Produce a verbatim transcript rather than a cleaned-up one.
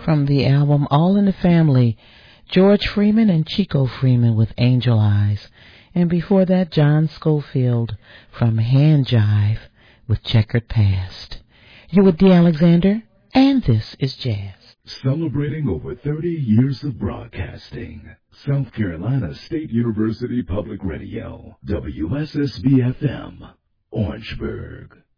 From the album All in the Family, George Freeman and Chico Freeman with Angel Eyes. And before that, John Schofield from Hand Jive with Checkered Past. You're with Dee Alexander, and this is Jazz. Celebrating over thirty years of broadcasting. South Carolina State University Public Radio, W S S B F M, Orangeburg.